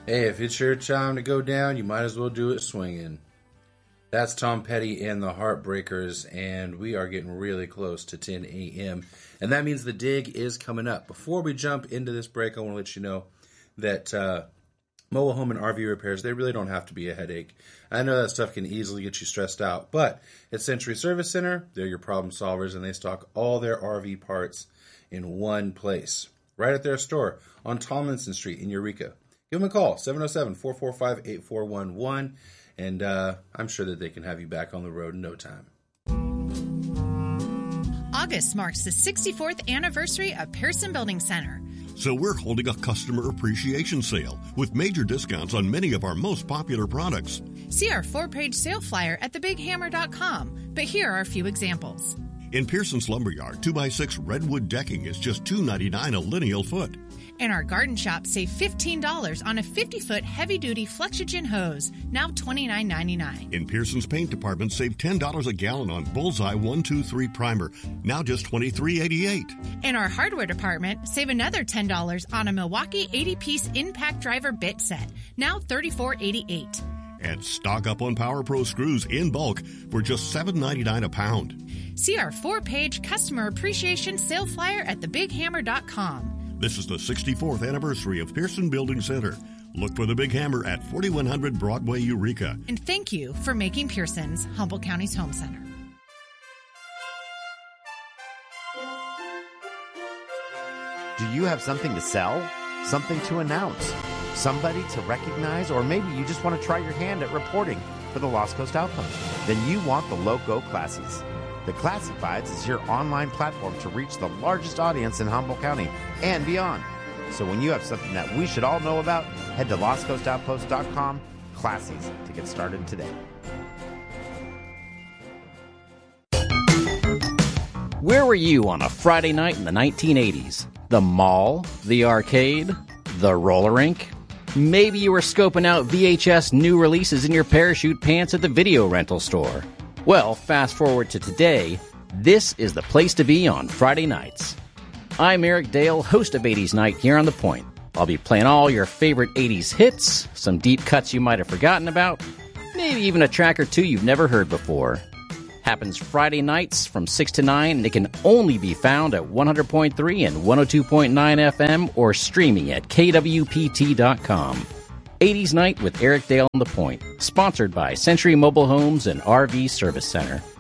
Hey, if it's your time to go down, you might as well do it swinging. That's Tom Petty and the Heartbreakers, and we are getting really close to 10 a.m., and that means the dig is coming up. Before we jump into this break, I want to let you know that mobile home and RV repairs, they really don't have to be a headache. I know that stuff can easily get you stressed out, but at Century Service Center, they're your problem solvers, and they stock all their RV parts in one place, right at their store on Tomlinson Street in Eureka. Give them a call, 707-445-8411, and I'm sure that they can have you back on the road in no time. August marks the 64th anniversary of Pearson Building Center. So we're holding a customer appreciation sale with major discounts on many of our most popular products. See our 4-page sale flyer at thebighammer.com, but here are a few examples. In Pearson's Lumberyard, 2x6 redwood decking is just $2.99 a lineal foot. In our garden shop, save $15 on a 50-foot heavy-duty Flexogen hose, now $29.99. In Pearson's paint department, save $10 a gallon on Bullseye 123 primer, now just $23.88. In our hardware department, save another $10 on a Milwaukee 80-piece impact driver bit set, now $34.88. And stock up on Power Pro screws in bulk for just $7.99 a pound. See our 4-page customer appreciation sale flyer at thebighammer.com. This is the 64th anniversary of Pearson Building Center. Look for the Big Hammer at 4100 Broadway, Eureka. And thank you for making Pearson's Humboldt County's home center. Do you have something to sell? Something to announce? Somebody to recognize? Or maybe you just want to try your hand at reporting for the Lost Coast Outpost? Then you want the Loco Classies. The Classifieds is your online platform to reach the largest audience in Humboldt County and beyond. So when you have something that we should all know about, head to lostcoastoutpost.com, Classies, to get started today. Where were you on a Friday night in the 1980s? The mall? The arcade? The roller rink? Maybe you were scoping out VHS new releases in your parachute pants at the video rental store. Well, fast forward to today, this is the place to be on Friday nights. I'm Eric Dale, host of 80s Night here on The Point. I'll be playing all your favorite 80s hits, some deep cuts you might have forgotten about, maybe even a track or two you've never heard before. Happens Friday nights from 6 to 9, and it can only be found at 100.3 and 102.9 FM or streaming at kwpt.com. 80s Night with Eric Dale on The Point, sponsored by Century Mobile Homes and RV Service Center.